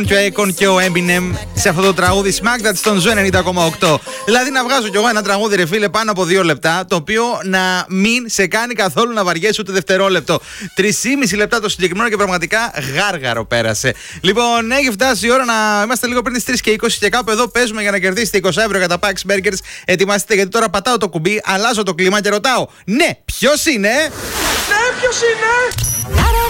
Και ο Akon και ο Eminem σε αυτό το τραγούδι Smack That στον Ζου 90,8. Δηλαδή να βγάζω κι εγώ ένα τραγούδι, ρε φίλε, πάνω από 2 λεπτά, το οποίο να μην σε κάνει καθόλου να βαριέσαι ούτε δευτερόλεπτο. 3,5 λεπτά το συγκεκριμένο και πραγματικά γάργαρο πέρασε. Λοιπόν, έχει φτάσει η ώρα να είμαστε λίγο πριν τις 3:20 και κάπου εδώ παίζουμε για να κερδίσετε 20 ευρώ για τα Pax Burgers. Ετοιμαστείτε γιατί τώρα πατάω το κουμπί, αλλάζω το κλίμα και ρωτάω, ναι, ποιος είναι? Ναι, ποιος είναι?